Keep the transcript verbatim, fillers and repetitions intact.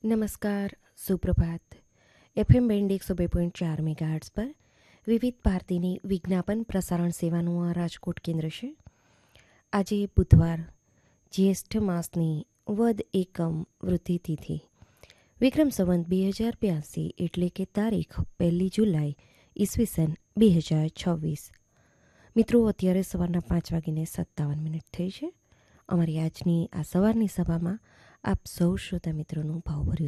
નમસ્કાર, સુપ્રભાત. FM band એકસો બે પોઈન્ટ ચાર મેગાહર્ટ્ઝ પર વિવિધ ભારતીની વિજ્ઞાપન પ્રસારણ સેવાનું આ રાજકોટ કેન્દ્ર છે. આજે બુધવાર, જ્યેષ્ઠ માસની વદ એકમ વૃદ્ધિ તિથિ, વિક્રમ સંવંત બે હજાર બ્યાસી એટલે કે તારીખ પહેલી જુલાઈ ઈસવીસન બે હજાર છવ્વીસ. મિત્રો, અત્યારે સવારના પાંચ વાગીને સત્તાવન મિનિટ થઈ છે. અમારી આજની આ સવારની સભામાં આપ સૌ શ્રોતા મિત્રોનું ભાવભર્યું